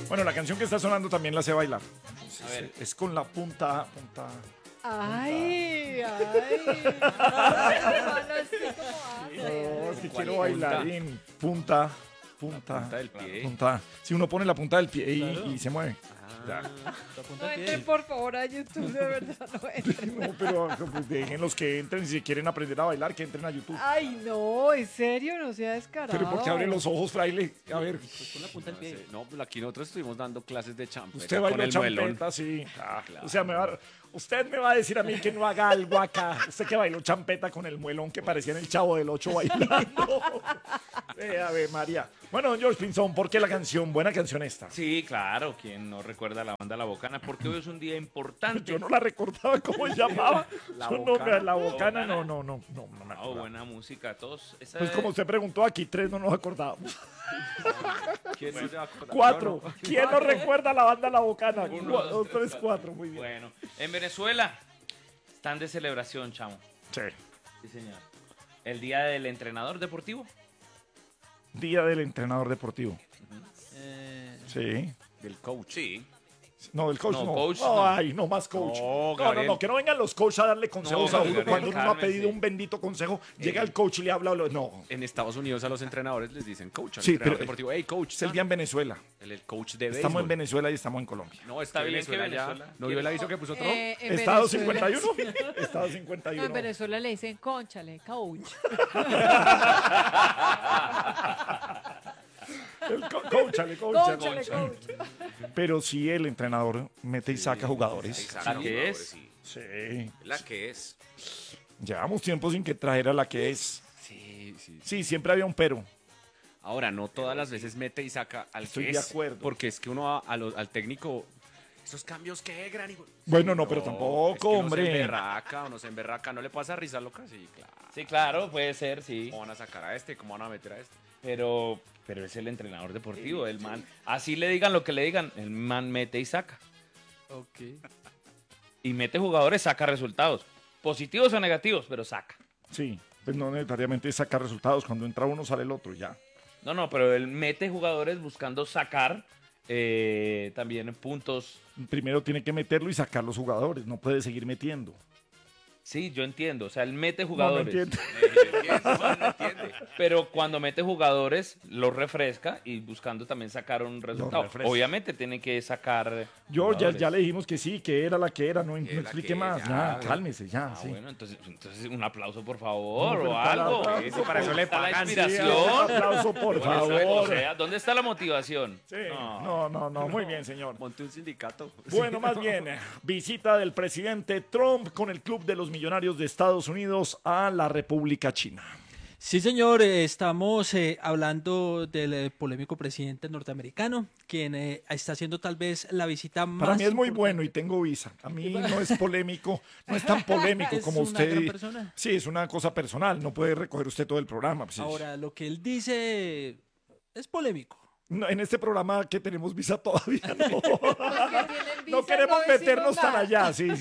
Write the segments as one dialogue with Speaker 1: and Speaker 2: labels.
Speaker 1: Bueno, la canción que está sonando también la sé bailar.
Speaker 2: A ver.
Speaker 1: Es con la punta.
Speaker 3: Ay, hermano, así como hace.
Speaker 1: No, es que
Speaker 2: ¿Cuál
Speaker 1: quiero
Speaker 2: punta?
Speaker 1: bailarín. Punta.
Speaker 2: Punta del pie.
Speaker 1: Punta. Si uno pone la punta del pie
Speaker 4: Claro.
Speaker 1: y se mueve. Ya.
Speaker 3: No entren por favor a YouTube, de verdad, no entren.
Speaker 1: No, pero pues, dejen los que entren. Si quieren aprender a bailar, que entren a YouTube.
Speaker 3: Ay, no, en serio, no sea descarado.
Speaker 1: Pero ¿por qué abre los ojos, fraile? A ver,
Speaker 4: Pues con la punta del
Speaker 2: No,
Speaker 4: pie.
Speaker 2: sé. No, pues aquí nosotros estuvimos dando clases de champeta
Speaker 1: usted
Speaker 2: con
Speaker 1: bailó
Speaker 2: el muelón.
Speaker 1: champeta, sí.
Speaker 2: Claro.
Speaker 1: O sea, usted me va a decir a mí que no haga algo acá. Usted que bailó champeta con el muelón que parecía en el Chavo del Ocho bailando. A ver, María. Bueno, don George Pinzón, ¿por qué la canción? Buena canción esta.
Speaker 2: Sí, claro, quien no recuerda la banda La Bocana, porque hoy es un día importante.
Speaker 1: Yo no la recordaba cómo se llamaba.
Speaker 2: La
Speaker 1: Yo no,
Speaker 2: Bocana.
Speaker 1: la bocana,
Speaker 2: La
Speaker 1: no me
Speaker 2: Oh,
Speaker 1: acuerdo.
Speaker 2: buena música, todos. Esa
Speaker 1: Pues como usted preguntó, aquí 3 no nos acordábamos.
Speaker 2: ¿Quién no se va a acordar?
Speaker 1: 4.
Speaker 2: Yo no.
Speaker 1: ¿Quién no recuerda la banda La Bocana?
Speaker 2: Uno,
Speaker 1: 2, 3, 4. Muy bien.
Speaker 2: Bueno, en Venezuela están de celebración, chamo.
Speaker 1: Sí.
Speaker 2: Sí, señor. El día del entrenador deportivo.
Speaker 1: Día del entrenador deportivo.
Speaker 4: Eh,
Speaker 1: Sí.
Speaker 2: Del coach. Sí.
Speaker 1: No, del coach
Speaker 2: No,
Speaker 1: no.
Speaker 2: coach no.
Speaker 1: Ay, no más coach.
Speaker 2: No,
Speaker 1: No,
Speaker 2: Gabriel.
Speaker 1: que no vengan los coaches a darle consejos
Speaker 2: No,
Speaker 1: a uno
Speaker 2: Gabriel,
Speaker 1: cuando uno no ha
Speaker 2: cálmese.
Speaker 1: pedido un bendito consejo. Llega el coach y le habla. No.
Speaker 2: En Estados Unidos a los entrenadores les dicen coach. Al
Speaker 1: Sí,
Speaker 2: entrenador
Speaker 1: pero
Speaker 2: deportivo. Hey, coach.
Speaker 1: es el día en Venezuela.
Speaker 2: El coach de
Speaker 1: Estamos en
Speaker 2: béisbol.
Speaker 1: Venezuela y estamos en Colombia.
Speaker 2: No, está bien que Venezuela.
Speaker 4: ¿No vio el aviso que puso Trump?
Speaker 3: En
Speaker 1: Estado
Speaker 3: Venezuela-
Speaker 1: 51. Estado
Speaker 3: No,
Speaker 1: 51.
Speaker 3: en Venezuela le dicen conchale, coach.
Speaker 1: Cónchale.
Speaker 3: Conchale, coach.
Speaker 1: Pero si el entrenador mete y saca jugadores.
Speaker 2: ¿La que es?
Speaker 1: Sí.
Speaker 5: La que es.
Speaker 1: Llevamos tiempo sin que trajera la que es.
Speaker 2: Sí, sí.
Speaker 1: Sí, siempre había un pero.
Speaker 2: Ahora, no todas las veces mete y saca al
Speaker 1: Estoy
Speaker 2: que
Speaker 1: de
Speaker 2: es,
Speaker 1: acuerdo.
Speaker 2: porque es que uno al técnico, esos cambios que gran
Speaker 1: Bueno, no, pero tampoco,
Speaker 2: es que uno
Speaker 1: hombre.
Speaker 2: se emberraca, ¿no le pasa risa loca? Sí, claro.
Speaker 5: Sí, claro, puede ser, sí.
Speaker 2: ¿Cómo van a sacar a este? ¿Cómo van a meter a este?
Speaker 5: Pero es el entrenador deportivo, el man. Así le digan lo que le digan, el man mete y saca.
Speaker 4: Ok.
Speaker 5: Y mete jugadores, saca resultados. Positivos o negativos, pero saca.
Speaker 1: Sí, pues no necesariamente saca resultados. Cuando entra uno sale el otro, ya.
Speaker 5: No, pero él mete jugadores buscando sacar también puntos.
Speaker 1: Primero tiene que meterlo y sacar los jugadores. No puede seguir metiendo.
Speaker 5: Sí, yo entiendo. O sea, él mete
Speaker 1: No me
Speaker 5: jugadores.
Speaker 1: entiende.
Speaker 2: No entiende.
Speaker 5: Pero cuando mete jugadores, los refresca y buscando también sacar un resultado.
Speaker 1: refresca.
Speaker 5: Obviamente tiene que sacar.
Speaker 1: Yo ya
Speaker 5: jugadores.
Speaker 1: le dijimos que sí, que era la que era. No, no
Speaker 5: Que la
Speaker 1: explique
Speaker 5: que
Speaker 1: más.
Speaker 5: ya,
Speaker 1: Ya,
Speaker 5: güey.
Speaker 1: cálmese, ya.
Speaker 5: Ah,
Speaker 1: sí.
Speaker 5: bueno, entonces un aplauso, por favor,
Speaker 1: No, pero
Speaker 5: o
Speaker 1: para
Speaker 5: algo.
Speaker 1: aplauso,
Speaker 5: Sí, para eso le
Speaker 1: pagan,
Speaker 5: pagan. La
Speaker 1: sí,
Speaker 5: inspiración.
Speaker 1: un aplauso, por
Speaker 5: Bueno,
Speaker 1: favor.
Speaker 5: O sea, ¿dónde está la motivación?
Speaker 1: Sí, no, muy bien, señor.
Speaker 2: Monte un sindicato.
Speaker 1: Bueno, más bien, visita del presidente Trump con el Club de los Millonarios de Estados Unidos a la República China.
Speaker 4: Sí, señor, estamos hablando del polémico presidente norteamericano, quien está haciendo tal vez la visita más...
Speaker 1: Para mí es muy
Speaker 4: importante.
Speaker 1: bueno y tengo visa. A mí no es polémico, no es tan polémico
Speaker 4: Es
Speaker 1: como
Speaker 4: una
Speaker 1: usted.
Speaker 4: gran persona.
Speaker 1: Sí, es una cosa personal, no puede recoger usted todo el programa. Pues,
Speaker 4: Ahora, lo que él dice es polémico.
Speaker 1: no, en este programa que tenemos visa todavía no.
Speaker 3: Visa,
Speaker 1: No queremos
Speaker 3: no decimos
Speaker 1: meternos tan
Speaker 3: nada.
Speaker 1: allá. Sí.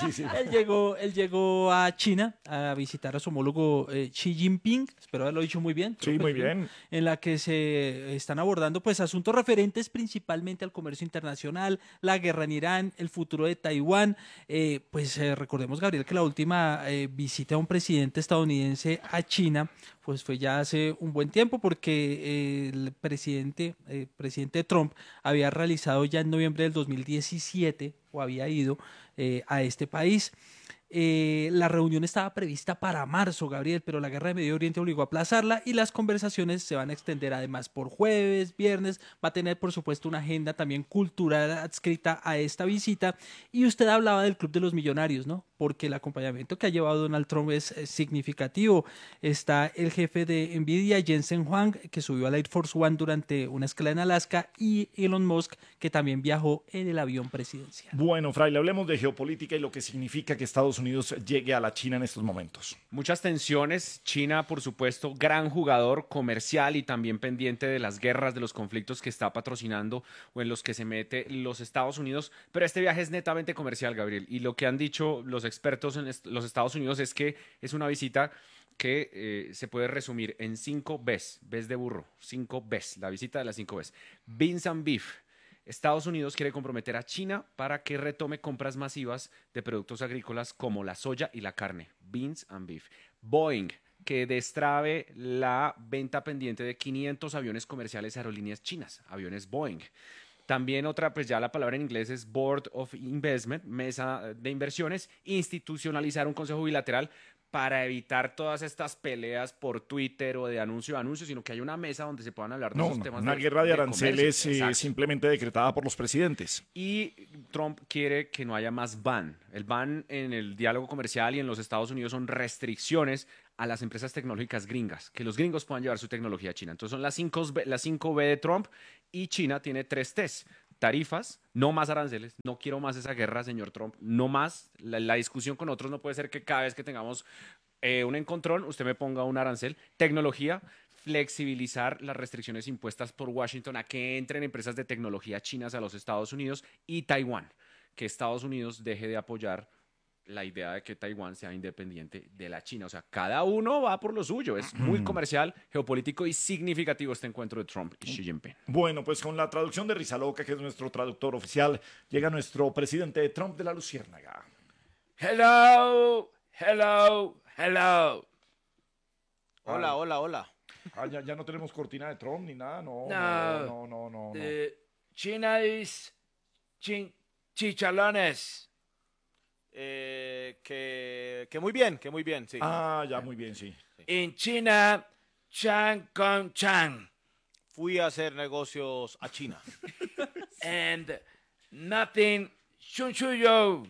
Speaker 4: Él llegó a China a visitar a su homólogo Xi Jinping, espero haberlo dicho muy bien.
Speaker 1: Sí, muy bien.
Speaker 4: En la que se están abordando pues asuntos referentes principalmente al comercio internacional, la guerra en Irán, el futuro de Taiwán. Recordemos, Gabriel, que la última visita de un presidente estadounidense a China pues fue ya hace un buen tiempo porque el presidente Trump había realizado ya en noviembre del 2017 o había ido a este país. La reunión estaba prevista para marzo, Gabriel, pero la guerra de Medio Oriente obligó a aplazarla y las conversaciones se van a extender además por jueves, viernes. Va a tener, por supuesto, una agenda también cultural adscrita a esta visita. Y usted hablaba del Club de los Millonarios, ¿no? Porque el acompañamiento que ha llevado Donald Trump es significativo. Está el jefe de Nvidia, Jensen Huang, que subió al Air Force One durante una escala en Alaska, y Elon Musk, que también viajó en el avión presidencial.
Speaker 1: Bueno, Fraile, hablemos de geopolítica y lo que significa que Estados Unidos llegue a la China en estos momentos.
Speaker 2: Muchas tensiones. China, por supuesto, gran jugador comercial y también pendiente de las guerras, de los conflictos que está patrocinando o en los que se mete los Estados Unidos. Pero este viaje es netamente comercial, Gabriel. Y lo que han dicho los expertos en los Estados Unidos es que es una visita que se puede resumir en 5 Bs. Bs de burro. 5 Bs. La visita de las 5 Bs. Beans and beef. Estados Unidos quiere comprometer a China para que retome compras masivas de productos agrícolas como la soya y la carne, beans and beef. Boeing, que destrabe la venta pendiente de 500 aviones comerciales a aerolíneas chinas, aviones Boeing. También otra, pues ya la palabra en inglés es Board of Investment, mesa de inversiones, institucionalizar un consejo bilateral para evitar todas estas peleas por Twitter o de anuncio a anuncio, sino que hay una mesa donde se puedan hablar de
Speaker 1: No,
Speaker 2: esos temas.
Speaker 1: una guerra de
Speaker 2: comercio.
Speaker 1: aranceles
Speaker 2: Exacto.
Speaker 1: simplemente decretada por los presidentes.
Speaker 2: Y Trump quiere que no haya más ban. El ban en el diálogo comercial y en los Estados Unidos son restricciones a las empresas tecnológicas gringas, que los gringos puedan llevar su tecnología a China. Entonces son las 5B de Trump y China tiene 3 Ts. Tarifas, no más aranceles, no quiero más esa guerra, señor Trump, no más. La discusión con otros no puede ser que cada vez que tengamos un encontrón, usted me ponga un arancel. Tecnología, flexibilizar las restricciones impuestas por Washington a que entren empresas de tecnología chinas a los Estados Unidos y Taiwán, que Estados Unidos deje de apoyar la idea de que Taiwán sea independiente de la China. O sea, cada uno va por lo suyo. Es muy comercial, geopolítico y significativo este encuentro de Trump y Xi Jinping.
Speaker 1: Bueno, pues con la traducción de Rizaloca, que es nuestro traductor oficial, llega nuestro presidente Trump de la Luciérnaga.
Speaker 6: Hello, hello, hello.
Speaker 7: Hola, hola, hola.
Speaker 1: Ah, ya no tenemos cortina de Trump ni nada, no. No.
Speaker 6: China is chichalones.
Speaker 7: Que muy bien, sí.
Speaker 1: Ah, ya, muy bien, sí.
Speaker 6: In China, Chan con Chan.
Speaker 7: Fui a hacer negocios a China.
Speaker 6: And nothing yo.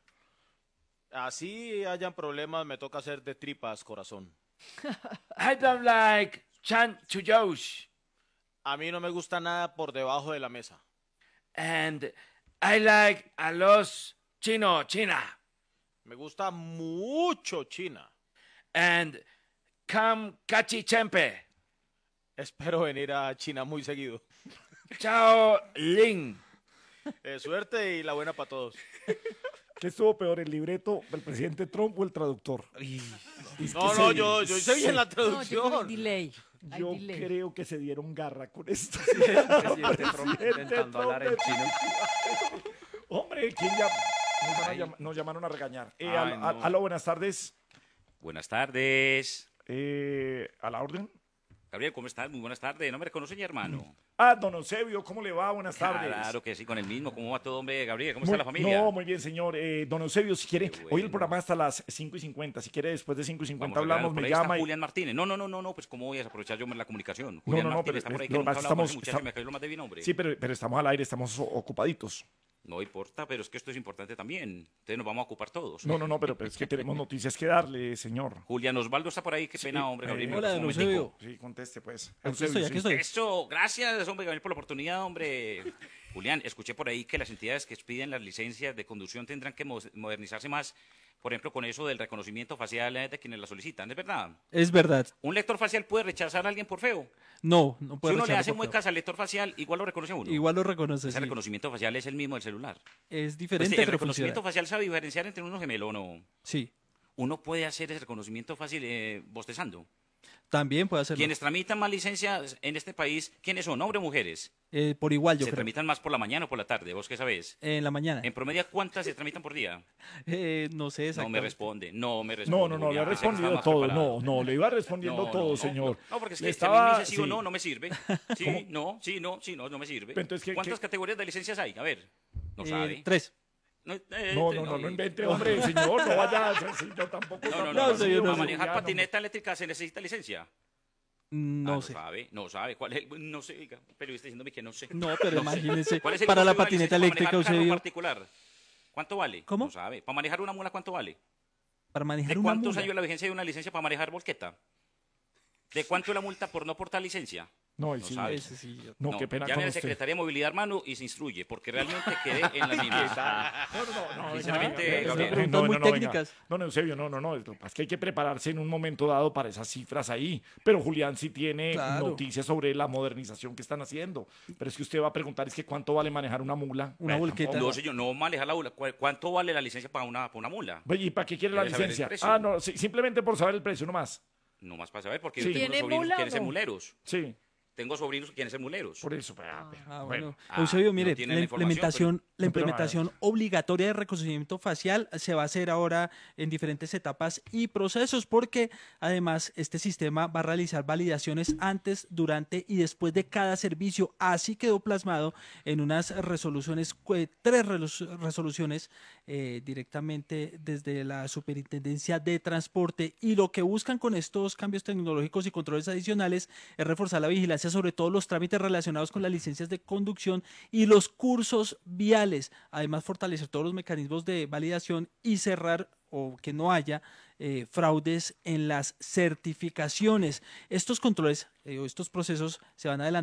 Speaker 7: Así hayan problemas, me toca hacer de tripas, corazón.
Speaker 6: I don't like Chan Chuyos.
Speaker 7: A mí no me gusta nada por debajo de la mesa.
Speaker 6: And I like a los China.
Speaker 7: Me gusta mucho China.
Speaker 6: And come cachi chempe.
Speaker 7: Espero venir a China muy seguido.
Speaker 6: Chao Ling.
Speaker 7: Suerte y la buena para todos.
Speaker 1: ¿Qué estuvo peor, el libreto del presidente Trump o el traductor?
Speaker 7: No, yo hice bien la
Speaker 3: No, yo
Speaker 7: traducción.
Speaker 3: con el delay. Hay
Speaker 1: Yo
Speaker 3: delay.
Speaker 1: creo que se dieron garra con esto.
Speaker 2: Presidente Trump intentando hablar en chino.
Speaker 1: Hombre, ¿quién ya? Nos llamaron a regañar.
Speaker 5: Ay, no.
Speaker 1: Aló, buenas tardes.
Speaker 5: Buenas tardes.
Speaker 1: ¿A la orden?
Speaker 5: Gabriel, ¿cómo estás? Muy buenas tardes. ¿No me reconoce mi hermano?
Speaker 1: Ah, don Eusebio, ¿cómo le va? Buenas tardes.
Speaker 5: Claro que sí, con el mismo. ¿Cómo va todo, hombre, Gabriel? ¿Cómo
Speaker 1: Muy-
Speaker 5: está la familia?
Speaker 1: No, muy bien, señor. Don Eusebio, si quiere,
Speaker 5: Qué
Speaker 1: hoy el
Speaker 5: bueno.
Speaker 1: programa hasta las 5:50. Si quiere, después de 5:50
Speaker 5: Vamos a
Speaker 1: hablamos,
Speaker 5: hablar,
Speaker 1: me
Speaker 5: por ahí está
Speaker 1: llama.
Speaker 5: Julián Martínez. No, pues ¿cómo voy a aprovechar yo la comunicación?
Speaker 1: No,
Speaker 5: Julián
Speaker 1: no,
Speaker 5: Martínez
Speaker 1: pero
Speaker 5: está por ahí,
Speaker 1: lo
Speaker 5: que
Speaker 1: que
Speaker 5: nunca
Speaker 1: pasa es que
Speaker 5: hablamos, ese
Speaker 1: estamos-
Speaker 5: muchacho me cayó lo más de bien, hombre.
Speaker 1: Sí, pero estamos al aire, estamos ocupaditos.
Speaker 5: No importa, pero es que esto es importante también. Entonces nos vamos a ocupar todos.
Speaker 1: No, pero es que tenemos noticias que darle, señor.
Speaker 5: Julián Osvaldo está por ahí, qué pena, hombre, Gabriel.
Speaker 4: hola,
Speaker 5: un
Speaker 4: don
Speaker 5: momentico.
Speaker 4: Eusebio.
Speaker 1: Sí, conteste, pues.
Speaker 4: Aquí estoy, aquí estoy.
Speaker 5: Eso, gracias, hombre, Gabriel, por la oportunidad, hombre. Julián, escuché por ahí que las entidades que expiden las licencias de conducción tendrán que modernizarse más, por ejemplo, con eso del reconocimiento facial de quienes la solicitan, ¿es verdad?
Speaker 4: Es verdad.
Speaker 5: ¿Un lector facial puede rechazar a alguien por feo?
Speaker 4: No
Speaker 5: Si
Speaker 4: puede
Speaker 5: uno le
Speaker 4: rechazarlo
Speaker 5: hace
Speaker 4: por feo.
Speaker 5: muecas al lector facial, igual lo reconoce a uno.
Speaker 4: Igual lo reconoce,
Speaker 5: Ese
Speaker 4: sí.
Speaker 5: reconocimiento facial es el mismo del celular.
Speaker 4: Es
Speaker 5: Pues,
Speaker 4: diferente,
Speaker 5: el
Speaker 4: pero
Speaker 5: reconocimiento
Speaker 4: funciona.
Speaker 5: facial sabe diferenciar entre uno gemelo o no.
Speaker 4: Sí,
Speaker 5: Uno puede hacer ese reconocimiento fácil bostezando.
Speaker 4: también puede hacerlo.
Speaker 5: Quienes tramitan más licencias en este país, ¿quiénes son? ¿Hombres o mujeres?
Speaker 4: Por igual, yo
Speaker 5: ¿Se
Speaker 4: creo.
Speaker 5: tramitan más por la mañana o por la tarde? ¿Vos qué sabés?
Speaker 4: En la mañana.
Speaker 5: En promedio, ¿cuántas se tramitan por día?
Speaker 4: No sé
Speaker 5: No
Speaker 4: exactamente.
Speaker 5: me responde, no me
Speaker 1: No,
Speaker 5: responde.
Speaker 1: le ha
Speaker 5: Julián, pensé que estaba
Speaker 1: respondido
Speaker 5: más
Speaker 1: todo.
Speaker 5: preparado.
Speaker 1: No, le iba respondiendo todo, señor.
Speaker 5: No, porque es
Speaker 1: Le
Speaker 5: que si a mí me dice sí o
Speaker 1: sí.
Speaker 5: no, no me sirve. Sí, no me sirve.
Speaker 1: Pero entonces,
Speaker 5: ¿Cuántas categorías de licencias hay? A ver, no sabe.
Speaker 4: 3.
Speaker 1: No invente, hombre, señor, no vaya, yo tampoco.
Speaker 4: no, señor,
Speaker 5: Para
Speaker 4: no,
Speaker 5: manejar patineta eléctrica se necesita licencia.
Speaker 4: No sé.
Speaker 5: No sabe. ¿Cuál es? No sé, oiga, periodista diciéndome que no sé.
Speaker 4: No, pero
Speaker 5: No sé.
Speaker 4: imagínese.
Speaker 5: ¿Cuál es el
Speaker 4: Para la
Speaker 5: costo de una
Speaker 4: patineta
Speaker 5: licencia
Speaker 4: eléctrica,
Speaker 5: para manejar carro
Speaker 4: Eusebio.
Speaker 5: particular? ¿Cuánto vale?
Speaker 4: ¿Cómo?
Speaker 5: No sabe. ¿Para manejar una mula cuánto vale?
Speaker 4: Para
Speaker 5: ¿De
Speaker 4: manejar una
Speaker 5: cuántos
Speaker 4: mula.
Speaker 5: años la vigencia de una licencia para manejar volqueta? ¿De cuánto es la multa por no portar licencia?
Speaker 1: No,
Speaker 5: No
Speaker 1: sí,
Speaker 5: sabe.
Speaker 4: Ese sí, yo-
Speaker 1: no, qué pena
Speaker 5: llame
Speaker 1: con
Speaker 5: a la
Speaker 1: usted.
Speaker 5: Secretaría de Movilidad, hermano, y se instruye, porque realmente quedé en las mismas.
Speaker 1: No,
Speaker 5: Sinceramente,
Speaker 1: venga,
Speaker 5: Gabriel.
Speaker 1: venga,
Speaker 4: Preguntas muy
Speaker 1: venga.
Speaker 4: técnicas.
Speaker 1: No, Eusebio, no. Es que hay que prepararse en un momento dado para esas cifras ahí. Pero Julián sí tiene
Speaker 4: Claro.
Speaker 1: noticias sobre la modernización que están haciendo. Pero es que usted va a preguntar, es que ¿cuánto vale manejar una mula?
Speaker 4: Una volqueta.
Speaker 5: No, señor, no manejar la mula. ¿Cuánto vale la licencia para una mula?
Speaker 1: Oye, ¿y para qué quiere la
Speaker 5: Debe saber el
Speaker 1: licencia?
Speaker 5: precio.
Speaker 1: Ah, no, sí, simplemente por saber el precio nomás.
Speaker 5: No más para saber, porque
Speaker 1: Sí.
Speaker 5: yo tengo
Speaker 3: ¿Tiene
Speaker 5: sobrinos
Speaker 3: mula
Speaker 5: que
Speaker 3: o
Speaker 5: quieren ser
Speaker 3: no?
Speaker 5: muleros.
Speaker 1: Sí.
Speaker 5: tengo sobrinos que quieren ser muleros.
Speaker 1: Por eso,
Speaker 4: Bueno,
Speaker 5: Ah,
Speaker 4: Eusebio,
Speaker 5: no
Speaker 4: mire,
Speaker 5: tienen
Speaker 4: la
Speaker 5: la información,
Speaker 4: implementación obligatoria de reconocimiento facial se va a hacer ahora en diferentes etapas y procesos, porque además este sistema va a realizar validaciones antes, durante y después de cada servicio. Así quedó plasmado en unas resoluciones, tres resoluciones directamente desde la Superintendencia de Transporte, y lo que buscan con estos cambios tecnológicos y controles adicionales es reforzar la vigilancia sobre todos los trámites relacionados con las licencias de conducción y los cursos viales. Además, fortalecer todos los mecanismos de validación y cerrar o que no haya fraudes en las certificaciones. Estos controles, estos procesos se van a adelantar